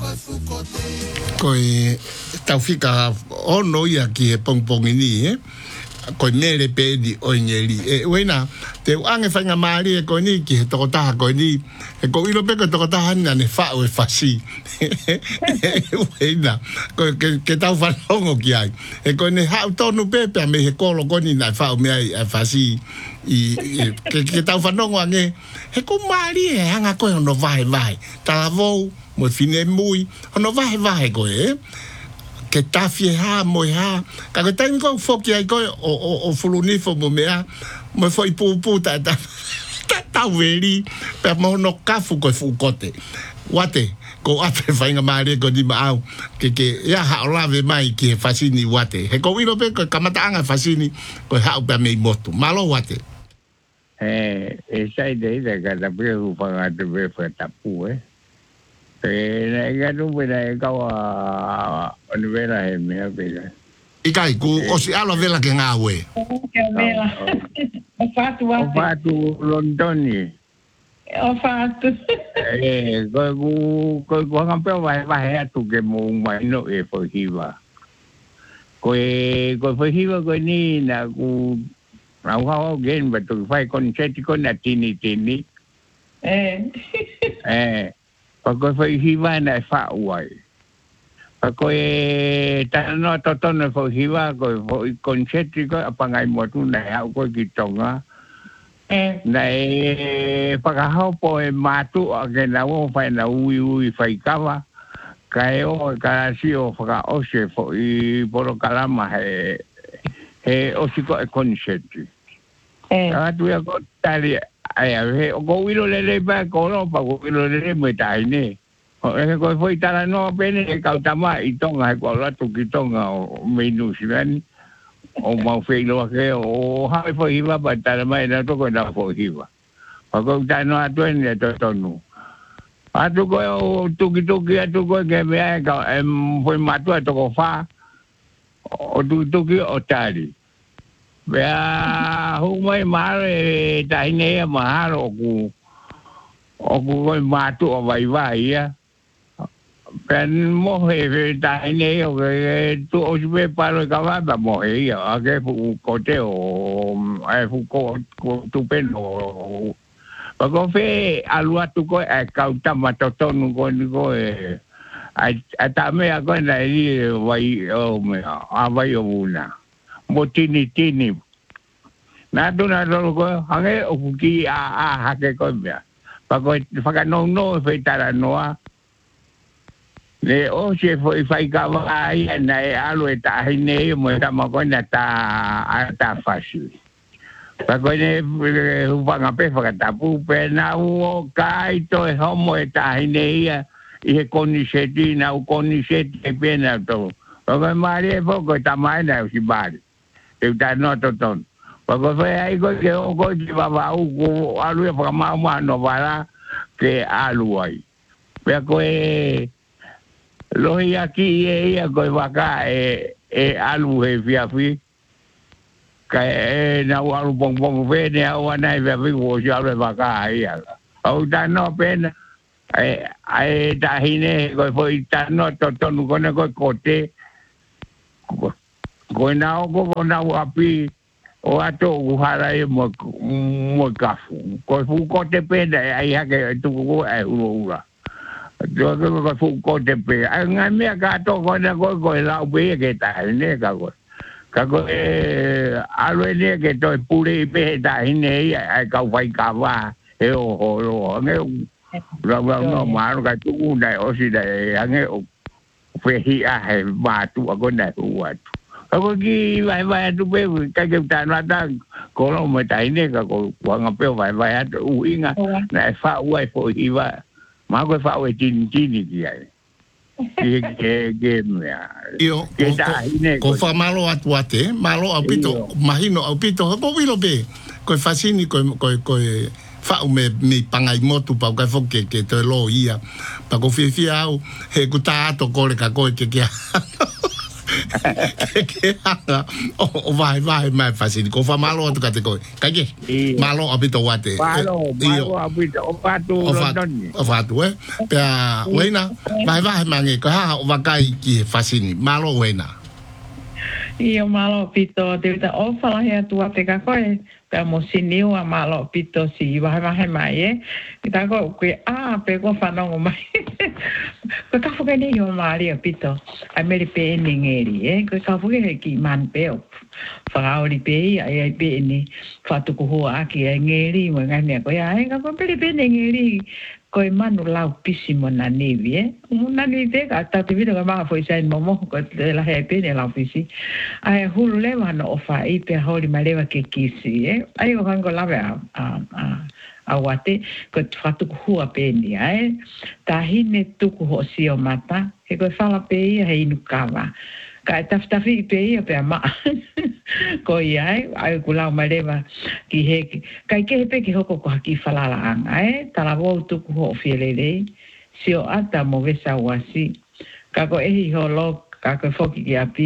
Koe taufika ono ia ki he pongpongi ni, Koe mere pe ni oingeli. Wena, te uange whainga maari e koe ni ki he tokotaha koe ni. E ko ilo pe koe tokotaha ni ane whao e whasi. Wena, koe ke tau whanongo ki ai. E koe ne hau tonu pepe me he kolo koni na whao mea e whasi. Ke tau whanongo ange, he ko maari e hanga koe ono vahe vahe. Tala vou, mo fine mui, ono vahe vahe koe, ke tafie ha, moi ha. Ka koe taimi koe whoki ai koe o fulunifo mo mea, mo foi pupu ta tau veri, pe mo no kafu koe fukote. Wate, ko ape whainga maare ko di maau, ke ia hao lawe mai ki he fasini wate. He ko wino pe koe kamataanga fasini, koe hao pe mei motu. Malo wate. Sai de ida kata pia upanga te befa tapu na igatu pina ikawa onivera he mea pika. Ikai, ku osi alo vela ke ngā we. O fatu wate. O fatu Londoni. O fatu. Koe kuhangampea wahe atu ke mo maino e whahiwa. Koe whahiwa koe ni na ku Rau hao gen betul fai konseti ko na tini. Pako fai hiwa na fa uai. Pako tano totono fai hiwa ko konseti ko apangai motu na hao ko kitonga. Na pakahao po matu ake na wo fai na ui fai kawa. Kai o karasi o faka ose fai poro kalama he osiko e konseti. Tu ya ko tali ai o ko wilo le ba ko no pa ko wilo le me tai ne. O e ko foi tala no pene e ka tama i tonga ko la tu ki tonga o menu sivan. O mau fe lo ke o ha foi iba pa tala mai na to ko na foi iba. Pa ko ta no atuen ne to tonu. Atu ko tu ki atu ko ke me ka foi matu to ko fa. O tu ki o tali. Vea humai mare taine maharo ku koi matu o vai ya pen mohe taine o tu o jube paro kawaba mohe ya ake fu kote o fu ko tu pen o ko fe alua tu ko e kauta matotonu ko ni ko ata me ko na ri vai o me avai o una mo tini. Na dona ko hange o ki a hake ko mea. Pa ko faka no fe tara noa. Le o se foi fai ka vai na alo eta hine mo ta ma ko na ta fasi. Pa ko ne upanga pe faka tapu pe na o kai to e homo eta hine i koniseti na koniseti pe na to. Pa ko mare foko ta mai na si bari. Eu tá no toton. Porque foi aí que eu baba o alu e para no para que alu aí. Porque lo aqui e ko vaca alu e fiafi. Que na o alu bom ve ne o na e vi o já le vaca aí. O tá no pena tá hine ko foi tá no toton ko ne ko kote. Ko na o api o ato uhara e mo kafu. Ko fu ko te pena ai ha ke tu ko e ura. Jo ko fu ko te pe. Ai nga me ka to ko na ko la be ke ta ne ka ko. Ka ko alo ne ke to pure pe ta ne ai ka vai ka va e o nge ra no ma ka tu na o si dai nge o fe hi a he ba tu ko na u atu. Ako ki vai tu pe ka ke ta na ta ko no me ta ine ka ko wanga pe vai atu uinga na fa uai fo iwa ma ko fa uai tin ki ai ke mea io ko fa malo atu ate malo apito mahino apito ko vilo pe ko fasini ko fa me pangai motu pa ka fo ke to lo ia pa ko fi au he ku ta to ko le ka ko ke Ke hanga o vai mai fasini ko fa malo tu kate ko. Kage. Malo apito wate. Malo apito o patu London. O fatu pe wena vai mangi ko ha o vakai ki fasini. Malo wena. Io malo pito te ta o fala he tua te ka koe pe mo siniu a malo pito si wa mai ta ko pe ko fa no mai ko ka fo ke ni yo mari pito a me pe ni ngeri ko ka fo ke ki man pe fa o ri pe ai pe ni fa tu ko ho a ki ngeri mo nga ne ko ya ka ko pe ni ngeri ko manu lau pisimo na nevi una nevi ka ta te video ka ma foi sai momo ko la he pe ne lau pisi ai hulu le ma no fa i pe holi ma leva ke kisi ai ko hango la a wate ko fatu ku a pe ni ta hine tu ku ho si o mata e ko fala pe he inu kava ka taftafi pe pe ma ko ai ku la ma leva ki he kai ke pe ki hoko ko ki fala la anga tala vo tu ku ho fielele si o ata mo vesa wasi ka ko e ho lo ka ko foki ki api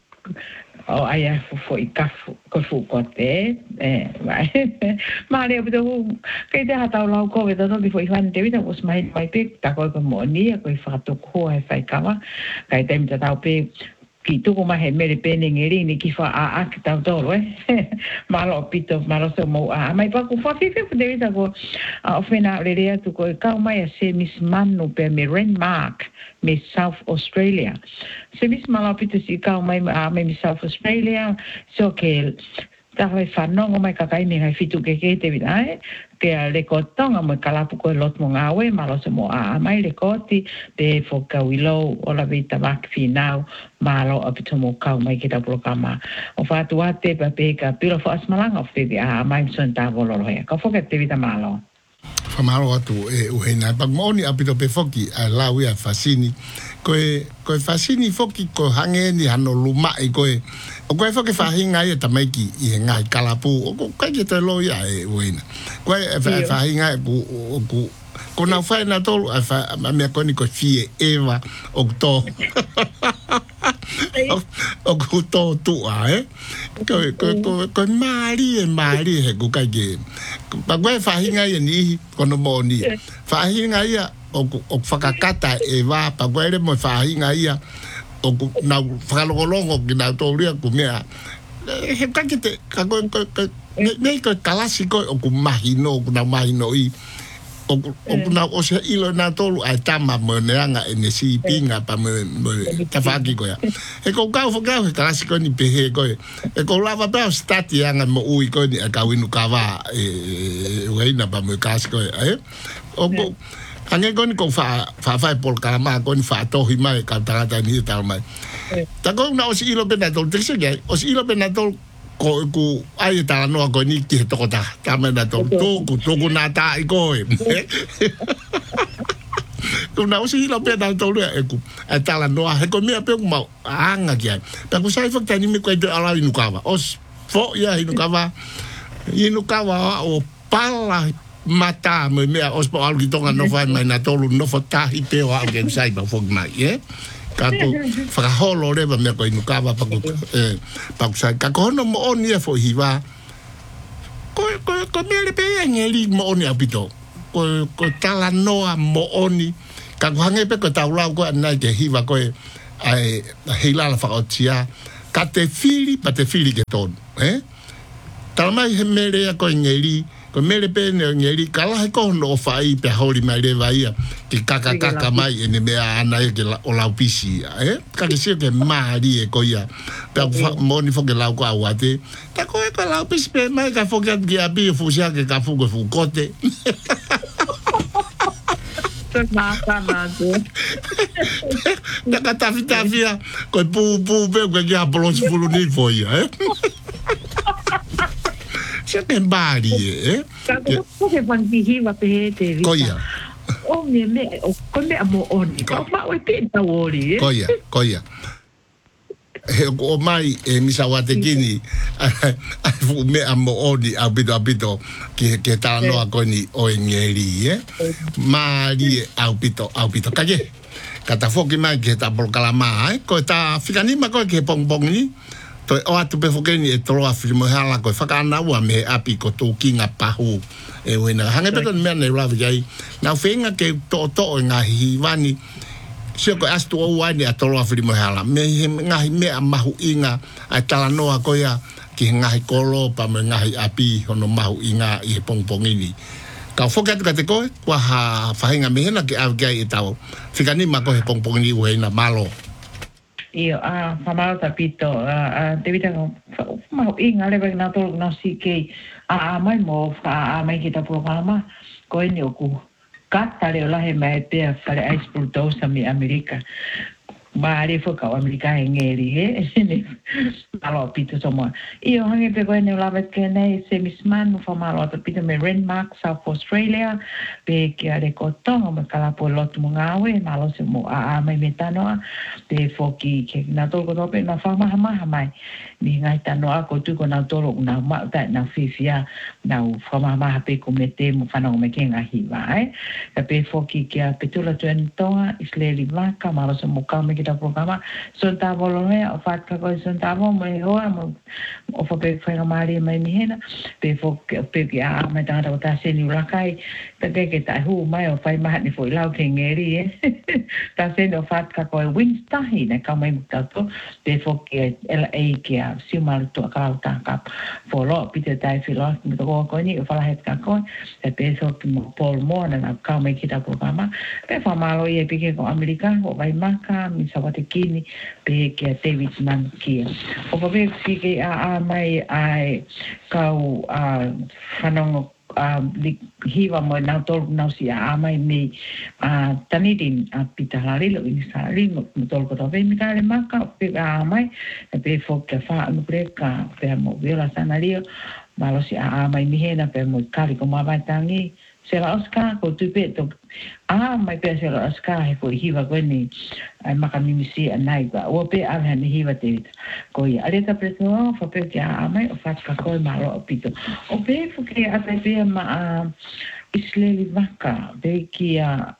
o ai fo i kafu ko fu ko te vai ma le bu ke te hata lo ko ve do before ivan te vita was mai pe ta ko mo ni ko fa to ko e fa kama ka te mta ta pe ki tuku mahe mere pene ngeri ni ki fa a ki tau tolo malo pito malo so mo mai pa ku fa fife fu de ko ofena rerea tu ko ka mai se mis manu pe me Renmark me South Australia se mis malo pito si ka mai me South Australia so ke ta fa no mai ka kai ni hai fitu ke te vida ke le kotonga mo kala pu ko lot mo ngawe malo so mo mai le koti te fo ka wilo o la vita vak finau malo apito mo ka mai ke ta programa o fa tu ate pa pe ka pilo fo asmalanga of te mai son ta volo he ka fo ke te vita malo fa malo atu u he na pa mo ni apito pe foki a la wi a fasini ko fasini foki ko hange ni hano luma i ko o ko foki fa hinga ia tamai ki i ngai kalapu o ko ke te lo ia e wena ko fa hinga ko na fa na tolu fa me ko ni ko fie eva okto o ko to tu ko mari he ko ka ge pa ko fa hinga ia ni ko no mo ni fa hinga ia o fakakata eva pa ko ele mo fa hinga ia o na falolongo que na toria ku mea he ka te ka ko me ko clásico o ku mahino na mahino i o na o se ilo na tolu ai tama mo neanga en si pinga pa me ta faki ko ya e ko ka fo ka clásico ni pe ko e ko lava pa stati anga mo ui ko ni ka winu ka va na pa me clásico o ange kon ko fa por kalama kon fa to hi mai ka ta ni ta mai ta ko na o si ilo penatol te se o si ilo penatol ko ku ai ta no ko ni ki to ta me na to na ta i ko ko na o si ilo penatol e ku ta la no he ko mi pe mo anga ki ta ku sai fa ta ni me ko de ala inu ka va os fo ya inu ka va o pala mata me os po algo tonga no vai mai na tolu no fota i pe o alguém sai ba fog mai ka ko fa holo le ba me ko inu ka ba pa ko sai ka ko no mo oni fo hiva ko me le pe ngeli mo oni apito ko tala no mo oni ka ko hange pe ko taula ko na ke hiva ko ai hila la fa otia ka te fili ke ton talma he mere ko ngeli ko mele pe ngeri kala ko no fai pe holi mai le vai ki kaka mai ene me ana ke o la pisi ka ke se ke mari e ko ya pe moni fo ke la ko awate ta ko la pisi pe mai ka fo ke ki abi fu sia ke ka fu ko fu kote na ka ta via ko pu pe ko ki aplos fulu ni fo ya che bari ko ke van di hiva pe te koia o me ko me amo oni ko ma o pe ta wori koia o mai mi sa wate kini fu me amo oni abito ke ta no akoni o ngeri mari abito kage kata foki mai ke ta por kalama ai ko ta fikani ma ko ke pong ni to o atu pe foki ni tolo afirmo hala ko fakana wa me api ko to kinga pahu e wena hange beton me ne la vijai na finga ke to nga hiwani sio ko astu o wani atolo afirmo hala me ngahi me mahu inga atala noa ko ya ki ngahi kolo pa me ngahi api hono mahu inga I pong ni ka foka tu kate ko wa ha fahinga mehena ke avgai itao fikani ma ko he pong ni we na malo io famalo tapito devita ma inga le na to no si ke mai mo mai kita programa ko ni oku kata le la he mai pe para expulso sa mi America Mari foka o Amerika ngeri he malo pito somo io hange pe ko ne lavet ke nei semisman fa malo to pito me Renmark South Australia pe ke ale ko tongo me kala po lot mo ngawe malo se mo mai metano pe foki ke na to ko pe na fa ma mai ni ngai tano ko tu ko na to na ma ta na fifia na fa ma pe ko mete mo fa no me ke ngahi vai pe foki ke pe tu la to entoa isleli vaka malo se mo ka me kita programa son tavo lo o fatka ko son tavo me ho o fa pe fa mari mai ni hena pe fo pe ya me ta ta se ni la kai ta ke ta hu mai o fa ma ni fo lau ke ngeri ta se no fatka ko winsta hi na ka mai ta to pe fo ke la ke si mal to ka ta ka fo lo pi te tai fi lo me to ko ni fa la het ka ko pe so mo pol mo na ka mai kita programa pe fa malo ye pe ke ko americano o vai maka sawate kini pe ke David Mankia o pa pe ke mai ai kau fanong hiwa mo na tol na si mai me tanidin pitalari lo ini sari mo tol ko pe mi kale maka pe mai pe fo ke fa no preka pe mo viola sanario malo si mai mi hena pe mo kali ko ma batangi sela Oscar ko tu pe to mai pe sela Oscar he ko hiwa ko ni ai makamimisi anai ba o pe a ni hiwa te ko ia ale ta preso fa pe ya mai o fa ka ko malo pito o pe fu ke a pe ma isleli vaka pe kia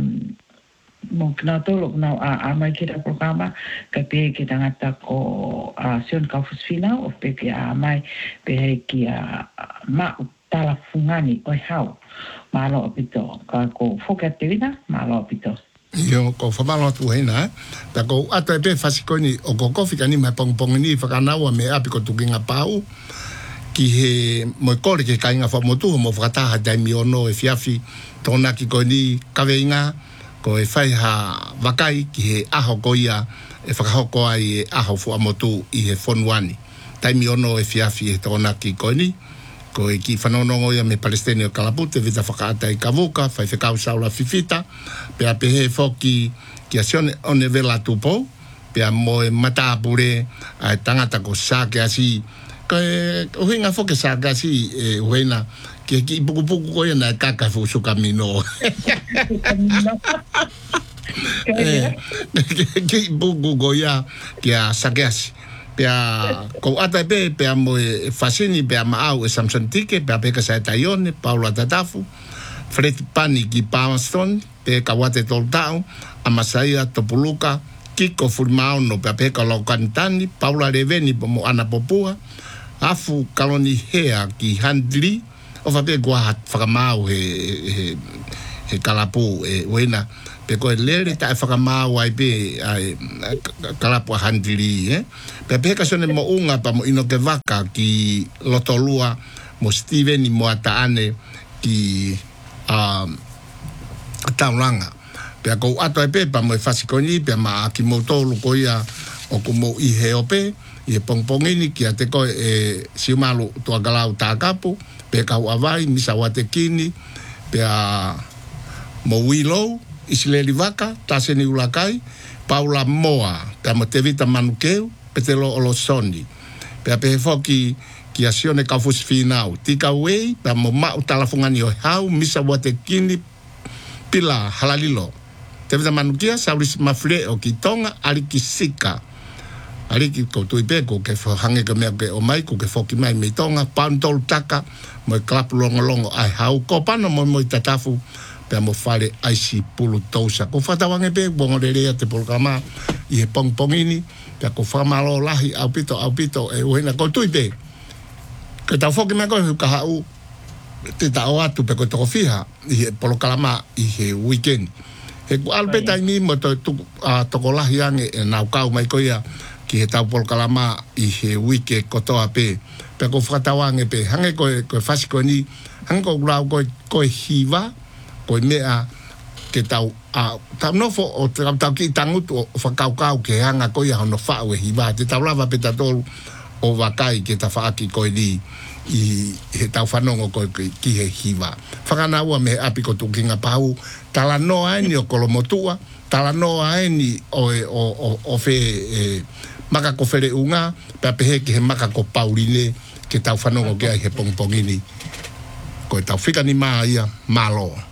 mo kna tolo na mai kita programa ka pe kita ngata ko sion ka fusfina o pe kia mai pe kia ma tala fungani o hau malo pito ka ko fokativina malo pito yo ko famalo tu hena ta ko ata pe fasikoni o ko fika ni mai pong ni fakana wa me api ko tukinga pau ki he mo ko ke kainga fa mo tu mo frata ha dai mi ono e fiafi tona ki ko ni kaveinga ko e fai ha vakai ki he aho ko ia e fakaho ko ai aho fu amotu I he fonwani dai mi ono e fiafi e tona ki ko ni ko e ki whanonongo ia me Palestina o Kalapute vita whakaata I kavuka whai whekau saula fifita pe a pehe whoki ki a sione one vela tupo pe a moe matapure a tangata ko sake asi ko e uhinga whoke sake asi e uhinga ki puku ko ia na kaka fusuka mino ki puku ko ia ki a sake asi pea ko ata pe mo fasini pe mau e Samson Tike pe ka sa Taione Paula Tatafu Fred Pani ki Palmerston pe Kawate Toldao Amasaia Topuluka Kiko Furmao no pe ka Lokantani Paula Reveni mo ana popua afu kaloni hea ki handli o fa pe gua fakamau he kalapu e wena pe ko lere ta fakamau ai pe kalapu handli pe ka sone mo unga pa mo ino ke vaka ki lotolua mo Steven mo ataane ki taulanga pe ko ato pe pa mo fasikoni pe ma ki mo tolu ko ia o ko mo I he ope I pongpongini ki ate ko e siumalu to galau ta kapu pe ka wai misawate kini pe mo wilo isileli vaka taseni ulakai Paula Moa pe mo tevita manukeu petelo olosoni pe pe foki ki asione ka fus finau tika wei pe mo ma utalafungani o hau misawate kini pila halalilo tevita manukia sauris mafle o kitonga alikisika aliki ko tuipeko ke hange ke me o mai ko ke foki mai metonga pantol taka mo klap longo ai hau ko pano mo tatafu pe mo fale ai si pulu tosa ko fatawange pe bongolele te programa i he pongpongini pe ko famalo lahi au pito e uena ko tuipe ke ta foki me ko ka hau te ta o atu pe ko to fiha i he programa i he weekend e ko alpeta ni mo to ko lahi ange na kau mai ko ia ki he tau programa i he weekend ko to ape pe ko fatawange pe hange ko fasiko ni hange ko grau ko hiva ko mea ke tau tau no fo o tau ki tangu o whakaukau ke hanga ko ia hono whao e hiva te tau lava peta tolu o wakai ke ta whaaki ko i he tau whanongo ko ki he hiva whakanaua me api ko tukinga pau tala noa eni o kolomotua tala noa eni o fe maka ko fere unga pe pehe ki he maka ko pauline ke tau whanongo ke ai he pongpongini ko tau whika ni maa ia malo